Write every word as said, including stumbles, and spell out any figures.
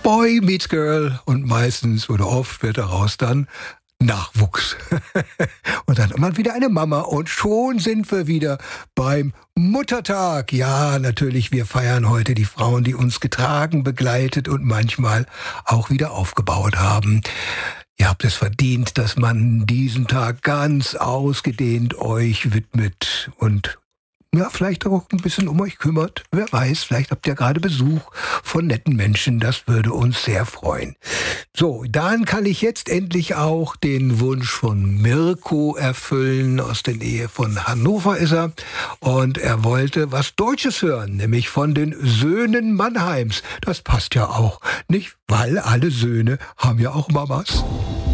Boy meets Girl und meistens oder oft wird daraus dann Nachwuchs. Und dann immer wieder eine Mama und schon sind wir wieder beim Muttertag. Ja, natürlich, wir feiern heute die Frauen, die uns getragen, begleitet und manchmal auch wieder aufgebaut haben. Ihr habt es verdient, dass man diesen Tag ganz ausgedehnt euch widmet und ja, vielleicht auch ein bisschen um euch kümmert. Wer weiß, vielleicht habt ihr gerade Besuch von netten Menschen. Das würde uns sehr freuen. So, dann kann ich jetzt endlich auch den Wunsch von Mirko erfüllen. Aus der Nähe von Hannover ist er. Und er wollte was Deutsches hören, nämlich von den Söhnen Mannheims. Das passt ja auch, nicht? Weil alle Söhne haben ja auch Mamas.